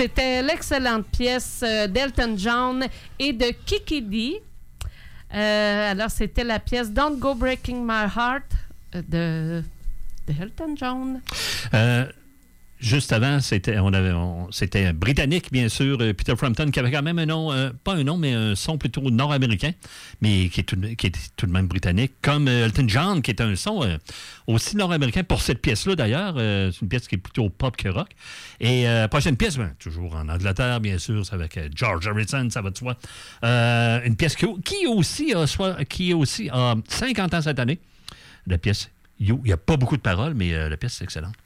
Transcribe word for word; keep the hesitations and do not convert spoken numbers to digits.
c'était l'excellente pièce euh, d'Elton John et de Kiki Dee. Euh, alors, c'était la pièce Don't Go Breaking My Heart de, de Elton John. Euh, juste avant, c'était, on avait, on, c'était britannique, bien sûr, Peter Frampton, qui avait quand même un nom, euh, pas un nom, mais un son plutôt nord-américain, mais qui est tout, qui est tout de même britannique, comme euh, Elton John, qui est un son euh, aussi nord-américain pour cette pièce-là, d'ailleurs. Euh, c'est une pièce qui est plutôt pop que rock. Et euh, prochaine pièce, ben, toujours en Angleterre, bien sûr, c'est avec euh, George Harrison, ça va de soi. Euh, une pièce qui, qui, aussi a, soit, qui aussi a cinquante ans cette année. La pièce, il n'y a pas beaucoup de paroles, mais euh, la pièce, c'est excellent.